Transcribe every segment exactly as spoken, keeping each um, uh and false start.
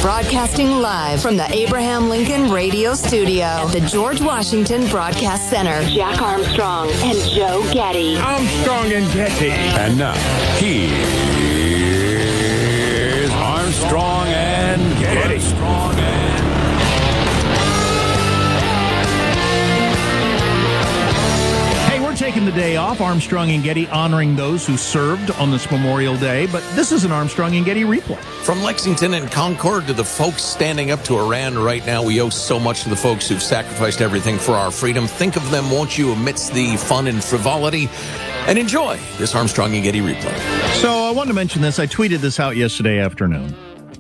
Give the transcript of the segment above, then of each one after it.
Broadcasting live from the Abraham Lincoln Radio Studio at the George Washington Broadcast Center. Jack Armstrong and Joe Getty. Armstrong and Getty. And now, here's Armstrong and Getty. Armstrong and Taking the day off, Armstrong and Getty honoring those who served on this Memorial Day, but this is an Armstrong and Getty replay. From Lexington and Concord to the folks standing up to Iran right now, we owe so much to the folks who've sacrificed everything for our freedom. Think of them, won't you, amidst the fun and frivolity, and enjoy this Armstrong and Getty replay. So I wanted to mention this. I tweeted this out yesterday afternoon,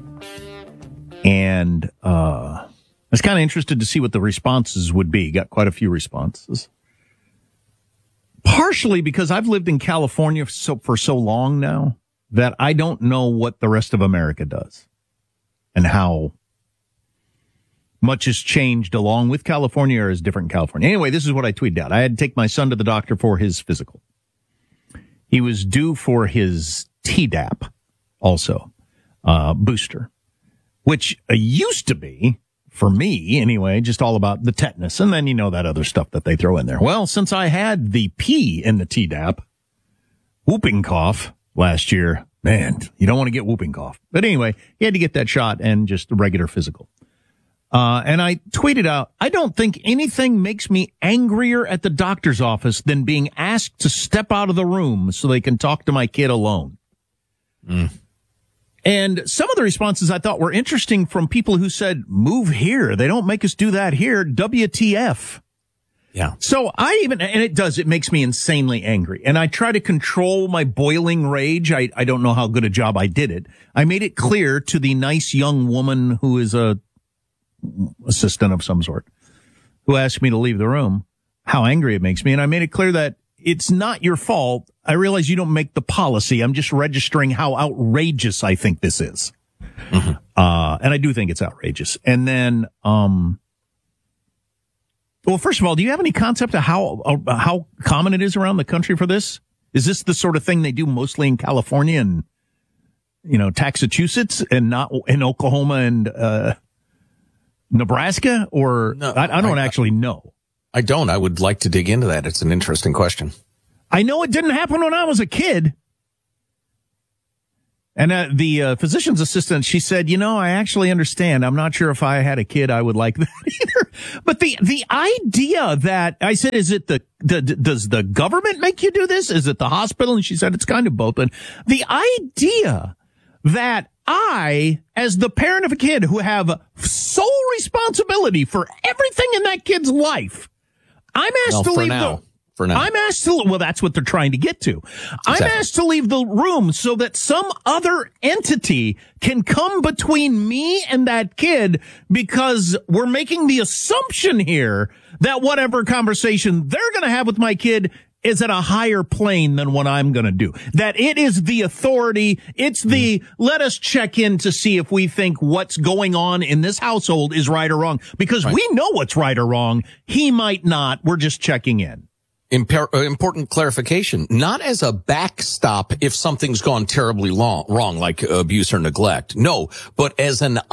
and uh, I was kind of interested to see what the responses would be. Got quite a few responses. Partially because I've lived in California for so, for so long now that I don't know what the rest of America does and how much has changed along with California or is different in California. Anyway, this is what I tweeted out. I had to take my son to the doctor for his physical. He was due for his Tdap also, uh, booster, which uh, used to be, for me, anyway, just all about the tetanus. And then, you know, that other stuff that they throw in there. Well, since I had the P in the Tdap, whooping cough last year, man, you don't want to get whooping cough. But anyway, he had to get that shot and just the regular physical. Uh, and I tweeted out, I don't think anything makes me angrier at the doctor's office than being asked to step out of the room so they can talk to my kid alone. Mm. And some of the responses I thought were interesting from people who said, move here. They don't make us do that here. W T F. Yeah. So I even, and it does, it makes me insanely angry. And I try to control my boiling rage. I, I don't know how good a job I did it. I made it clear to the nice young woman who is a assistant of some sort who asked me to leave the room how angry it makes me. And I made it clear that it's not your fault. I realize you don't make the policy. I'm just registering how outrageous I think this is. Mm-hmm. Uh, and I do think it's outrageous. And then, um, well, first of all, do you have any concept of how, uh, how common it is around the country for this? Is this the sort of thing they do mostly in California and, you know, Massachusetts and not in Oklahoma and, uh, Nebraska? Or no, I, I don't I, actually know. I don't. I would like to dig into that. It's an interesting question. I know it didn't happen when I was a kid. And uh, the uh, physician's assistant, she said, you know, I actually understand. I'm not sure if I had a kid, I would like that either. But the the idea that I said, is it the, the does the government make you do this? Is it the hospital? And she said, it's kind of both. And the idea that I, as the parent of a kid who have sole responsibility for everything in that kid's life, I'm asked well, to leave now. the... For now. I'm asked to, well, that's what they're trying to get to. Exactly. I'm asked to leave the room so that some other entity can come between me and that kid because we're making the assumption here that whatever conversation they're going to have with my kid is at a higher plane than what I'm going to do. That it is the authority. It's the, mm. let us check in to see if we think what's going on in this household is right or wrong. Because right. we know what's right or wrong. He might not. We're just checking in. Imper- uh, important clarification, not as a backstop if something's gone terribly long, wrong, like abuse or neglect. No, but as an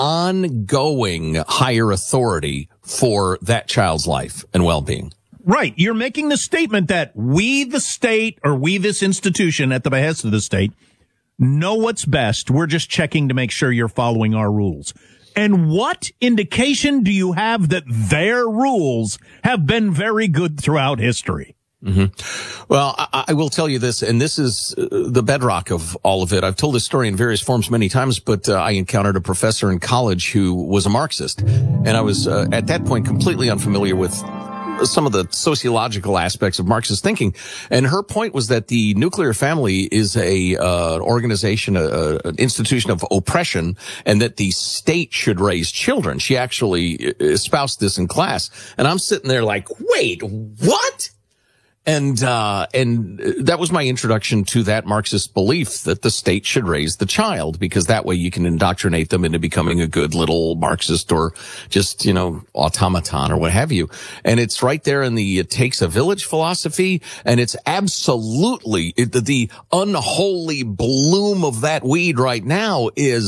ongoing higher authority for that child's life and well-being. Right. You're making the statement that we, the state, or we, this institution, at the behest of the state, know what's best. We're just checking to make sure you're following our rules. And what indication do you have that their rules have been very good throughout history? Mm-hmm. Well, I, I will tell you this, and this is uh, the bedrock of all of it. I've told this story in various forms many times, but uh, I encountered a professor in college who was a Marxist, and I was uh, at that point completely unfamiliar with some of the sociological aspects of Marxist thinking. And her point was that the nuclear family is a uh, organization, a, a, an institution of oppression, and that the state should raise children. She actually espoused this in class, and I'm sitting there like, wait, what? And, uh, and that was my introduction to that Marxist belief that the state should raise the child, because that way you can indoctrinate them into becoming a good little Marxist or just, you know, automaton or what have you. And it's right there in the it takes a village philosophy. And it's absolutely it, the, the unholy bloom of that weed right now is,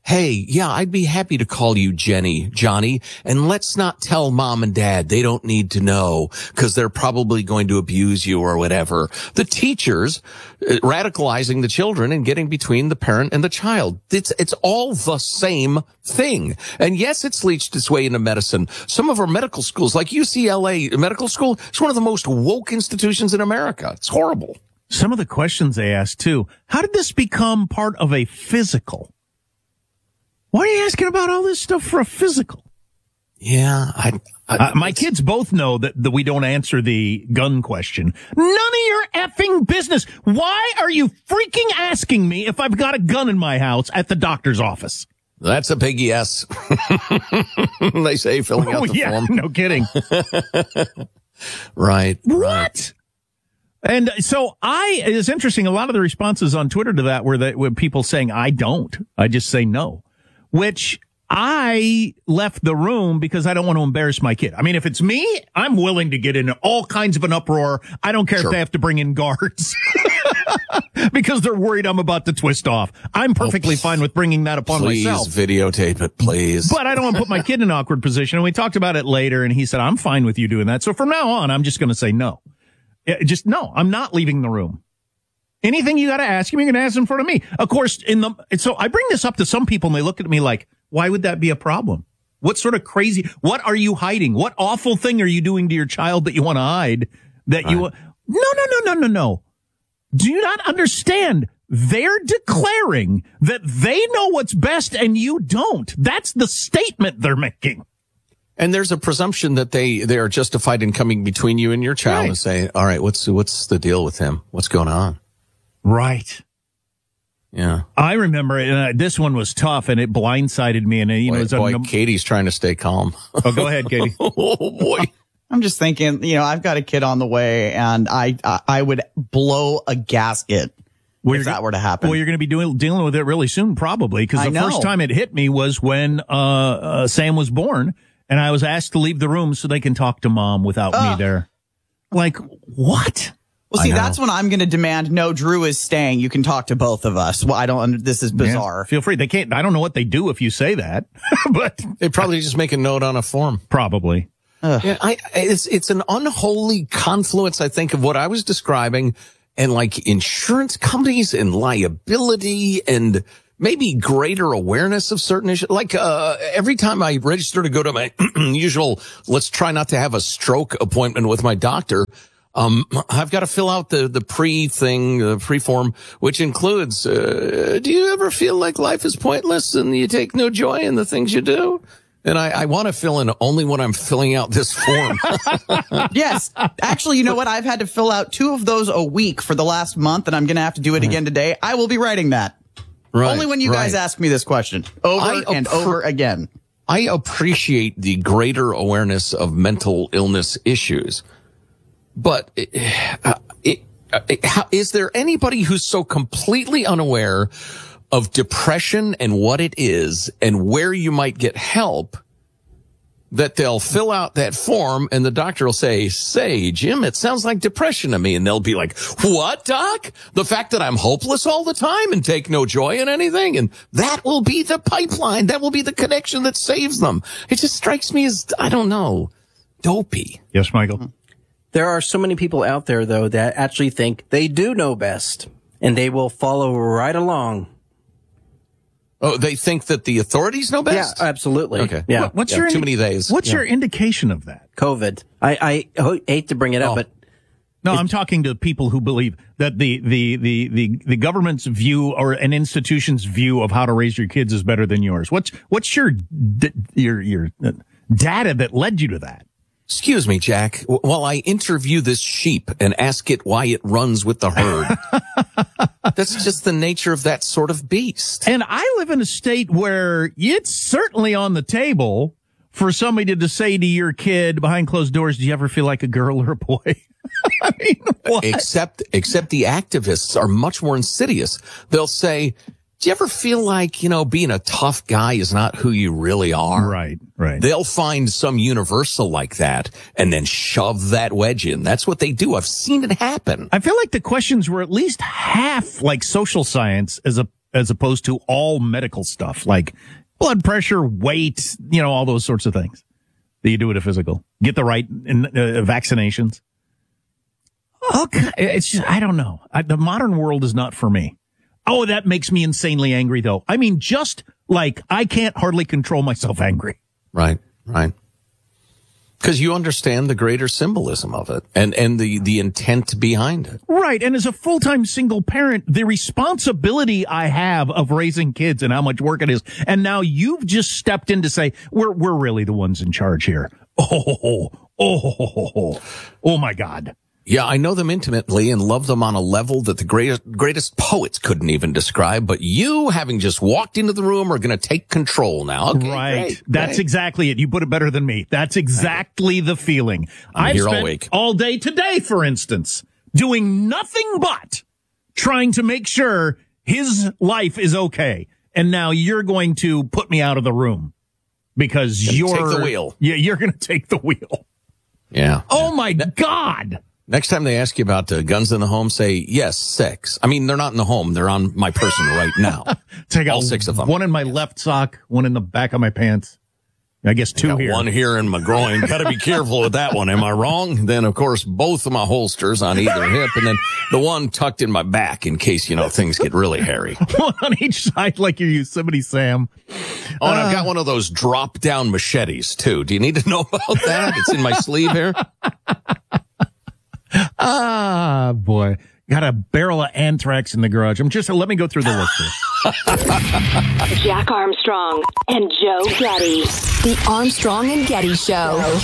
hey, yeah, I'd be happy to call you Jenny, Johnny, and let's not tell mom and dad. They don't need to know because they're probably going to abuse you or whatever. The teachers uh, radicalizing the children and getting between the parent and the child. It's, it's all the same thing. And yes, it's leached its way into medicine. Some of our medical schools, like U C L A Medical School, it's one of the most woke institutions in America. It's horrible. Some of the questions they asked, too. How did this become part of a physical? Why are you asking about all this stuff for a physical? Yeah, I, I uh, my kids both know that, that we don't answer the gun question. None of your effing business. Why are you freaking asking me if I've got a gun in my house at the doctor's office? That's a big yes. They say filling out oh, the yeah, form. No kidding. Right. What? Right. And so I, it's interesting. A lot of the responses on Twitter to that were that were people saying, I don't. I just say no, which I left the room because I don't want to embarrass my kid. I mean, if it's me, I'm willing to get in all kinds of an uproar. I don't care Sure. if they have to bring in guards because they're worried I'm about to twist off. I'm perfectly oh, fine with bringing that upon please myself. Videotape it, please. But I don't want to put my kid in an awkward position. And we talked about it later, and he said, I'm fine with you doing that. So from now on, I'm just going to say no. Just no, I'm not leaving the room. Anything you got to ask him, you can ask in front of me. Of course, in the so I bring this up to some people, and they look at me like, why would that be a problem? What sort of crazy, what are you hiding? What awful thing are you doing to your child that you want to hide? That right. you, no, no, no, no, no, no. Do you not understand? They're declaring that they know what's best and you don't. That's the statement they're making. And there's a presumption that they, they are justified in coming between you and your child right. and saying, all right, what's, what's the deal with him? What's going on? Right. Yeah. I remember it, uh, this one was tough and it blindsided me. And, you boy, know, it was boy, a, Katie's trying to stay calm. Oh, go ahead, Katie. Oh, boy. I'm just thinking, you know, I've got a kid on the way and I, I, I would blow a gasket well, if that were to happen. Well, you're going to be doing, dealing with it really soon, probably, because the first time it hit me was when, uh, uh, Sam was born. And I was asked to leave the room so they can talk to mom without uh, me there. Like, what? Well, see, that's when I'm going to demand, no, Drew is staying. You can talk to both of us. Well, I don't, this is bizarre. Yeah, feel free. They can't, I don't know what they do if you say that, but they probably just make a note on a form. Probably. Uh, yeah, I, it's, it's an unholy confluence, I think, of what I was describing and like insurance companies and liability and maybe greater awareness of certain issues. Like, uh, every time I register to go to my usual, let's try not to have a stroke appointment with my doctor, um, I've got to fill out the, the pre thing, the pre form, which includes, uh, do you ever feel like life is pointless and you take no joy in the things you do? And I, I want to fill in only when I'm filling out this form. Yes. Actually, you know what? I've had to fill out two of those a week for the last month, and I'm going to have to do it again today. I will be writing that. Right, Only when you right. guys ask me this question over I and appre- over again. I appreciate the greater awareness of mental illness issues, but uh, it, uh, it, how, is there anybody who's so completely unaware of depression and what it is and where you might get help that they'll fill out that form and the doctor will say, say, Jim, it sounds like depression to me. And they'll be like, what, doc? The fact that I'm hopeless all the time and take no joy in anything. And that will be the pipeline. That will be the connection that saves them. It just strikes me as, I don't know, dopey. Yes, Michael. There are so many people out there, though, that actually think they do know best and they will follow right along. Oh, they think that the authorities know best? Yeah, absolutely. Okay. Yeah. What, what's yeah, your too indi- many days? What's yeah. your indication of that? COVID. I, I ho- hate to bring it up, oh. but no, I'm talking to people who believe that the, the, the, the, the government's view or an institution's view of how to raise your kids is better than yours. What's what's your your your data that led you to that? Excuse me, Jack, while I interview this sheep and ask it why it runs with the herd. That's just the nature of that sort of beast. And I live in a state where it's certainly on the table for somebody to say to your kid behind closed doors, do you ever feel like a girl or a boy? I mean, what? Except, except the activists are much more insidious. They'll say, do you ever feel like, you know, being a tough guy is not who you really are? Right, right. They'll find some universal like that and then shove that wedge in. That's what they do. I've seen it happen. I feel like the questions were at least half like social science as a as opposed to all medical stuff like blood pressure, weight, you know, all those sorts of things that you do at a physical. Get the right uh, vaccinations. Okay, it's just, I don't know. I, the modern world is not for me. Oh, that makes me insanely angry, though. I mean, just like I can't hardly control myself angry. Right, right. Because you understand the greater symbolism of it and, and the, the intent behind it. Right. And as a full-time single parent, the responsibility I have of raising kids and how much work it is. And now you've just stepped in to say, we're, we're really the ones in charge here. Oh, oh, oh, oh, oh, oh my God. Yeah, I know them intimately and love them on a level that the greatest, greatest poets couldn't even describe. But you, having just walked into the room, are going to take control now. Okay, right. Great, That's great. exactly it. You put it better than me. That's exactly the feeling. I'm I've here spent all week. all day today, for instance, doing nothing but trying to make sure his life is okay. And now you're going to put me out of the room because Gonna you're take the wheel. Yeah, you're going to take the wheel. Yeah. Oh my God. Next time they ask you about uh, guns in the home, say, yes, six. I mean, they're not in the home. They're on my person right now. Take all six of them. One in my left sock, one in the back of my pants. I guess two Got here. One here in my groin. Got to be careful with that one. Am I wrong? Then, of course, both of my holsters on either hip, and then the one tucked in my back in case, you know, things get really hairy. One on each side like you're Yosemite Sam. Oh, and uh, I've got one of those drop-down machetes, too. Do you need to know about that? It's in my sleeve here. Ah, boy. Got a barrel of anthrax in the garage. I'm just, let me go through the list here. Jack Armstrong and Joe Getty. The Armstrong and Getty Show.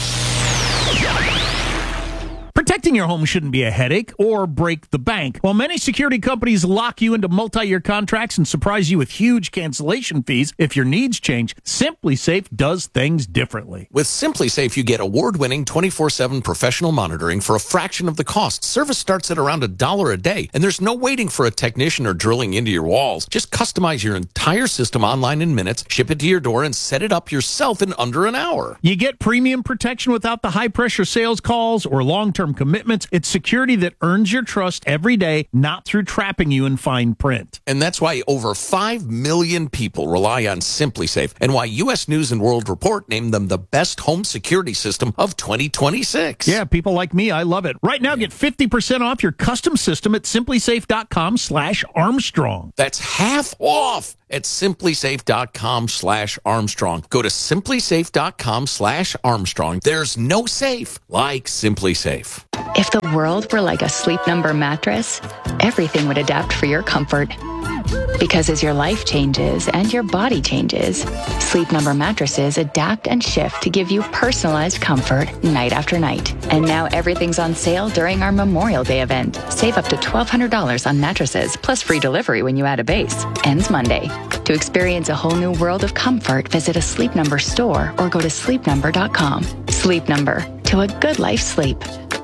Protecting your home shouldn't be a headache or break the bank. While many security companies lock you into multi-year contracts and surprise you with huge cancellation fees if your needs change, SimpliSafe does things differently. With SimpliSafe, you get award-winning twenty-four seven professional monitoring for a fraction of the cost. Service starts at around a dollar a day, and there's no waiting for a technician or drilling into your walls. Just customize your entire system online in minutes, ship it to your door, and set it up yourself in under an hour. You get premium protection without the high-pressure sales calls or long-term commitments. It's security that earns your trust every day, not through trapping you in fine print. And that's why over five million people rely on SimpliSafe, and why U S News and World Report named them the best home security system of twenty twenty-six. Yeah, people like me, I love it. Right now, get fifty percent off your custom system at simplisafe.com slash Armstrong. That's half off at simplisafe.com slash Armstrong. Go to simplisafe.com slash Armstrong. There's no safe like SimpliSafe. If the world were like a Sleep Number mattress, everything would adapt for your comfort. Because as your life changes and your body changes, Sleep Number mattresses adapt and shift to give you personalized comfort night after night. And now everything's on sale during our Memorial Day event. Save up to twelve hundred dollars on mattresses, plus free delivery when you add a base. Ends Monday. To experience a whole new world of comfort, visit a Sleep Number store or go to sleep number dot com. Sleep Number. To a good life sleep.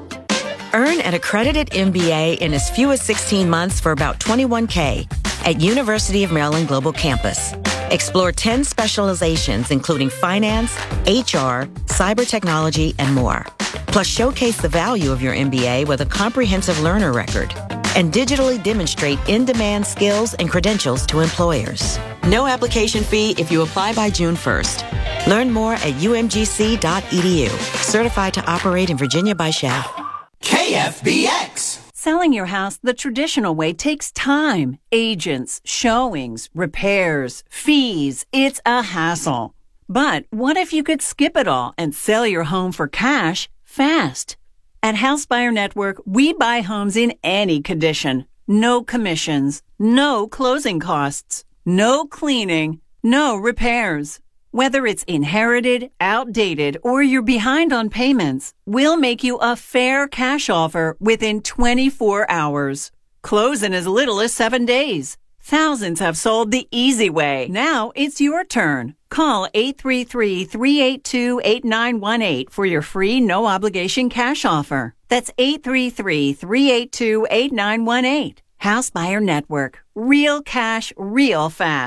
Earn an accredited M B A in as few as sixteen months for about twenty-one K at University of Maryland Global Campus. Explore ten specializations, including finance, H R, cyber technology, and more. Plus, showcase the value of your M B A with a comprehensive learner record and digitally demonstrate in-demand skills and credentials to employers. No application fee if you apply by June first. Learn more at u m g c dot e d u. Certified to operate in Virginia by S H A. K F B X. Selling your house the traditional way takes time, agents, showings, repairs, fees. It's a hassle. But what if you could skip it all and sell your home for cash fast? At House Buyer Network, we buy homes in any condition. No commissions, no closing costs, no cleaning, no repairs. Whether it's inherited, outdated, or you're behind on payments, we'll make you a fair cash offer within twenty-four hours. Close in as little as seven days. Thousands have sold the easy way. Now it's your turn. Call eight three three, three eight two, eight nine one eight for your free no-obligation cash offer. That's eight three three, three eight two, eight nine one eight. House Buyer Network. Real cash, real fast.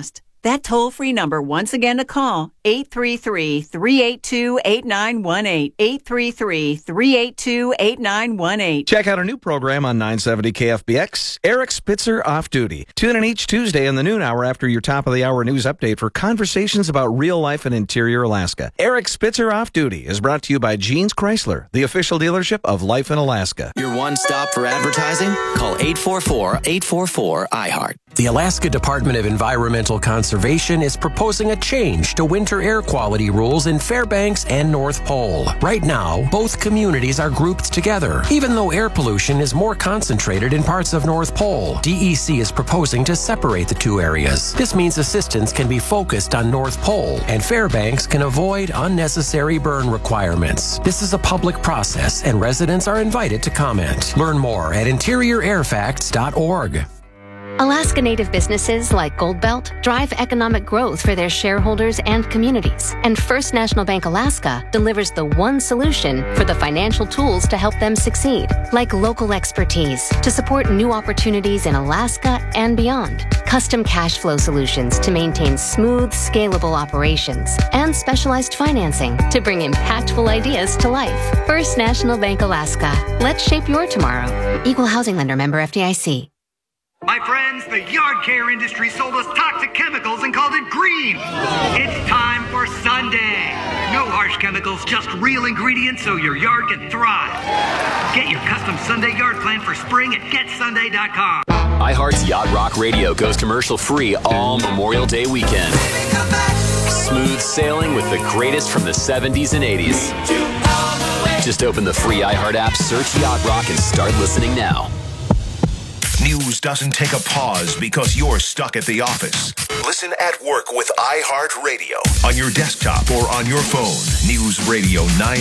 That toll-free number, once again to call, eight three three, three eight two, eight nine one eight, eight three three, three eight two, eight nine one eight. Check out our new program on nine seventy K F B X, Eric Spitzer Off Duty. Tune in each Tuesday in the noon hour after your top-of-the-hour news update for conversations about real life in interior Alaska. Eric Spitzer Off Duty is brought to you by Jeans Chrysler, the official dealership of Life in Alaska. Your one stop for advertising? Call eight four four, eight four four, I heart. The Alaska Department of Environmental Conservation is proposing a change to winter air quality rules in Fairbanks and North Pole. Right now, both communities are grouped together. Even though air pollution is more concentrated in parts of North Pole, D E C is proposing to separate the two areas. This means assistance can be focused on North Pole, and Fairbanks can avoid unnecessary burn requirements. This is a public process, and residents are invited to comment. Learn more at interior air facts dot org. Alaska Native businesses like Goldbelt drive economic growth for their shareholders and communities. And First National Bank Alaska delivers the one solution for the financial tools to help them succeed, like local expertise to support new opportunities in Alaska and beyond, custom cash flow solutions to maintain smooth, scalable operations, and specialized financing to bring impactful ideas to life. First National Bank Alaska. Let's shape your tomorrow. Equal housing lender, member F D I C. My friends, the yard care industry sold us toxic chemicals and called it green. It's time for Sunday. No harsh chemicals, just real ingredients so your yard can thrive. Get your custom Sunday yard plan for spring at get sunday dot com. iHeart's Yacht Rock Radio goes commercial free all Memorial Day weekend. Smooth sailing with the greatest from the seventies and eighties. Just open the free iHeart app, search Yacht Rock, and start listening now. News doesn't take a pause because you're stuck at the office. Listen at work with iHeartRadio on your desktop or on your phone. News Radio nine